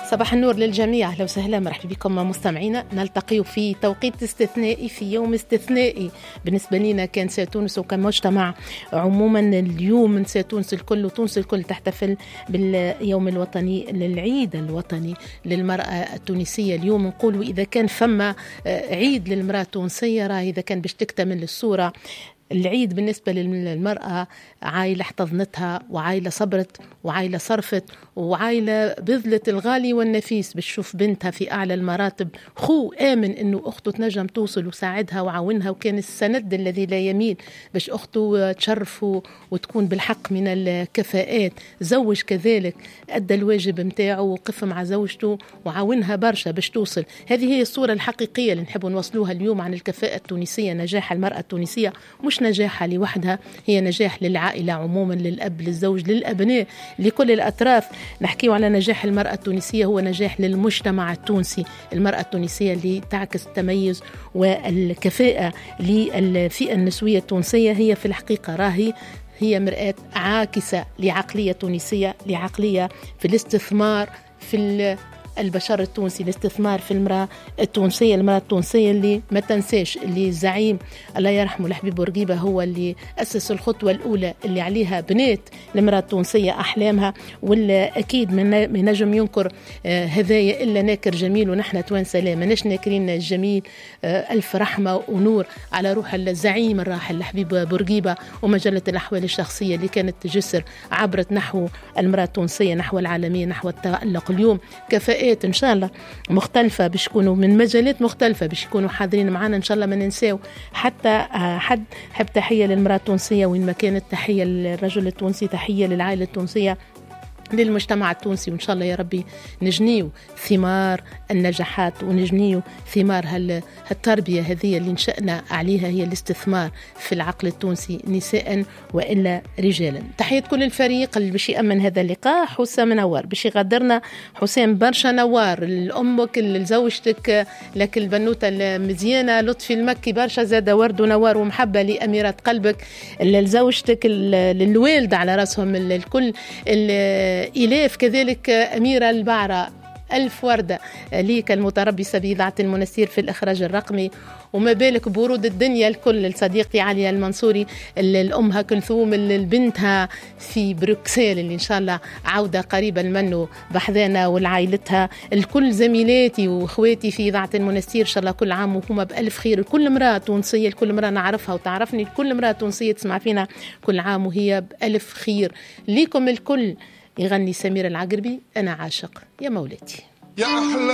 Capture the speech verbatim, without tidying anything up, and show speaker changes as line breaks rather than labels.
صباح النور للجميع، أهلا وسهلا، مرحبا بكم مستمعينا. نلتقي في توقيت استثنائي في يوم استثنائي بالنسبة لنا كنساء تونس وكمجتمع عموما. اليوم نساء تونس الكل وتونس الكل تحتفل باليوم الوطني للعيد الوطني للمرأة التونسية. اليوم نقول إذا كان فما عيد للمرأة التونسية راه إذا كان باش تكتمل الصورة العيد بالنسبة للمرأة عائلة احتضنتها وعائلة صبرت وعائلة صرفت وعائلة بذلت الغالي والنفيس باش تشوف بنتها في أعلى المراتب. خو آمن أنه أخته تنجم توصل وساعدها وعاونها وكان السند الذي لا يميل باش أخته تشرف وتكون بالحق من الكفاءات. زوج كذلك أدى الواجب متاعه وقف مع زوجته وعاونها برشا باش توصل. هذه هي الصورة الحقيقية اللي نحب نوصلوها اليوم عن الكفاءة التونسية. نجاح المرأة التونسية مش نجاحها لوحدها، هي نجاح للعائلة عموما، للأب للزوج للأبناء لكل الأطراف. نحكيه على نجاح المرأة التونسية هو نجاح للمجتمع التونسي. المرأة التونسية اللي تعكس التميز والكفاءة للفئة النسوية التونسية هي في الحقيقة راهي هي مرآة عاكسة لعقلية تونسية، لعقلية في الاستثمار في البشر التونسي، الاستثمار في المرأة التونسية. المرأة التونسية اللي ما تنساش اللي الزعيم الله يرحمه الحبيب بورقيبة هو اللي أسس الخطوة الأولى اللي عليها بنات المرأة التونسية أحلامها، واللي أكيد من نجم ينكر آه هذايا إلا ناكر جميل. ونحن توانسة لا مناش ناكرين الجميل. آه ألف رحمة ونور على روح الزعيم الراحل الحبيب بورقيبة ومجلة الأحوال الشخصية اللي كانت جسر عبرت نحو المرأة التونسية، نحو العالمية، نحو التألق. اليوم كفاءات إن شاء الله مختلفة باش يكونوا من مجالات مختلفة باش يكونوا حاضرين معنا إن شاء الله. ما ننساو حتى حد. حب تحية للمرأة التونسية وين ما كانت، تحية للرجل التونسي، تحية للعائلة التونسية، للمجتمع التونسي. وإن شاء الله يا ربي نجنيو ثمار النجاحات ونجنيو ثمار هالتربية هذه اللي نشأنا عليها، هي الاستثمار في العقل التونسي نساء وإلا رجالا. تحية كل الفريق اللي باش يأمن هذا اللقاء. حسام نوار باش يغادرنا، حسام برشا نوار، لأمك لزوجتك لك البنوتة المزيانة لطفي المكي برشا زادة ورد ونوار ومحبة لأميرة قلبك، لزوجتك للوالدة على رأسهم الكل، إلاف كذلك أميرة البعرة، ألف وردة ليك المتربصة بإذاعة المنستير في الإخراج الرقمي. وما بالك برود الدنيا الكل لصديقتي عليا المنصوري، الأمها كلثوم، البنتها في بروكسل اللي إن شاء الله عودة قريبا منه بحذانا والعائلتها، الكل زميلاتي وإخواتي في إذاعة المنستير إن شاء الله كل عام وهم بألف خير. كل امرأة تونسية، كل امرأة نعرفها وتعرفني، كل امرأة تونسية تسمع فينا كل عام وهي بألف خير. ليكم الكل. يغني سمير العقربي أنا عاشق يا مولاتي. يا أحلى